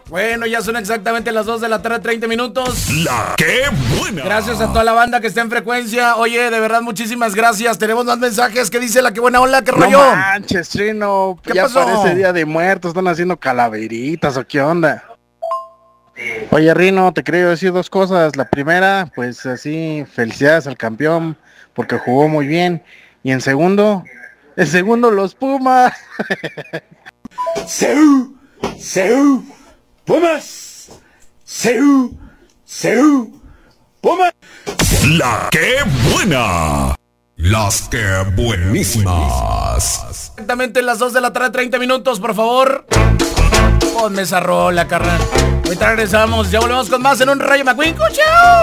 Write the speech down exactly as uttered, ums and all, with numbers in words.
Bueno, ya son exactamente las dos de la tarde, treinta minutos. La que buena. Gracias a toda la banda que está en frecuencia. Oye, de verdad, muchísimas gracias. Tenemos más mensajes. ¿Qué dice la que buena? Hola, ¿qué rollo? No manches, Trino. ¿Qué ya pasó? parece Día de Muertos. Están haciendo calaveritas o qué onda. Oye, Rino, te quería decir dos cosas. La primera, pues así, felicidades al campeón porque jugó muy bien. Y en segundo, en segundo, los Pumas. Seu, Seu, Pumas, Seu, Seu, Pumas. La que buena. Las que buenísimas. Exactamente las dos de la tarde, treinta minutos, por favor. Ponme esa rola, carnal. Ahorita regresamos. Ya volvemos con más en un Rayo McQueen. ¡Chao!